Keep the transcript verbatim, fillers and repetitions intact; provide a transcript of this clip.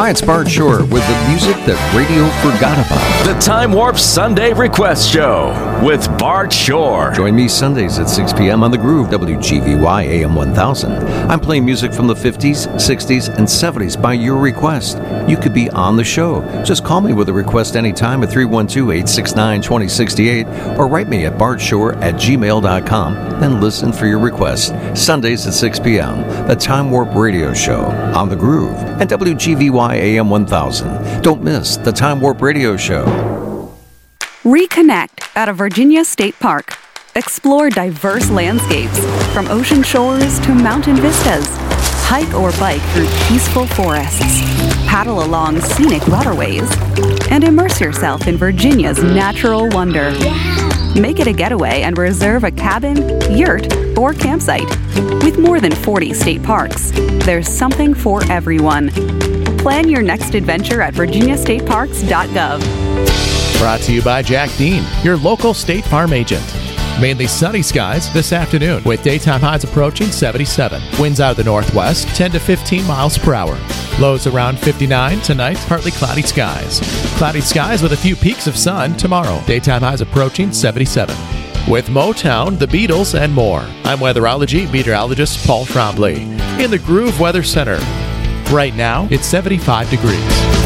Hi, it's Bart Shore with the music that radio forgot about. The Time Warp Sunday Request Show with Bart Shore. Join me Sundays at six p.m. on The Groove, W G V Y A M one thousand. I'm playing music from the fifties, sixties, and seventies by your request. You could be on the show. Just call me with a request anytime at three one two, eight six nine, two zero six eight or write me at bartshore at gmail dot com. Then listen for your request. Sundays at six p.m. The Time Warp Radio Show on The Groove and W G V Y A M one thousand. Don't miss the Time Warp Radio Show. Reconnect at a Virginia State Park. Explore diverse landscapes, from ocean shores to mountain vistas. Hike or bike through peaceful forests. Paddle along scenic waterways. And immerse yourself in Virginia's natural wonder. Make it a getaway and reserve a cabin, yurt, or campsite. With more than forty state parks, there's something for everyone. Plan your next adventure at virginia state parks dot gov. Brought to you by Jack Dean, your local State Farm agent. Mainly sunny skies this afternoon with daytime highs approaching seventy-seven. Winds out of the northwest, ten to fifteen miles per hour. Lows around fifty-nine tonight, partly cloudy skies. Cloudy skies with a few peaks of sun tomorrow. Daytime highs approaching seventy-seven. With Motown, the Beatles, and more. I'm weatherology meteorologist Paul Trombley in the Groove Weather Center. Right now, it's seventy-five degrees.